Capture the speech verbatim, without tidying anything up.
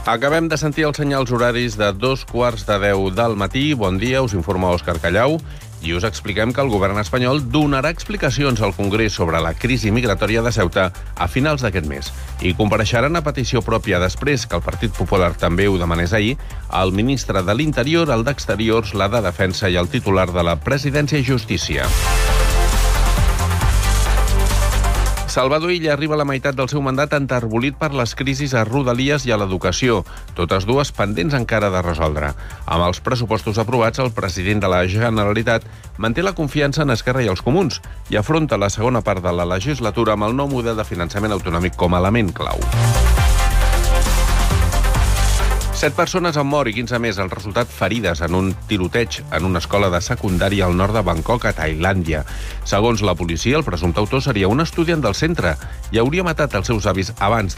Acabem de sentir els senyals horaris de dos quarts de deu del matí. Bon dia, us informa Òscar Callau i us expliquem que el govern espanyol donarà explicacions al Congrés sobre la crisi migratòria de Ceuta a finals d'aquest mes. I compareixeran a petició pròpia després que el Partit Popular també ho demanés ahir el ministre de l'Interior, el d'Exteriors, la de Defensa i el titular de la Presidència i Justícia. Salvador Illa arriba a la meitat del seu mandat enterbolit per les crisis a Rodalies i a l'educació, totes dues pendents encara de resoldre. Amb els pressupostos aprovats, el president de la Generalitat manté la confiança en Esquerra i els Comuns i afronta la segona part de la legislatura amb el nou model de finançament autonòmic com a element clau. Set persones han mort i quinze més han resultat ferides en un tiroteig en una escola de secundària al nord de Bangkok, a Tailàndia. Segons la policia, el presumpte autor seria un estudiant del centre i hauria matat els seus avis abans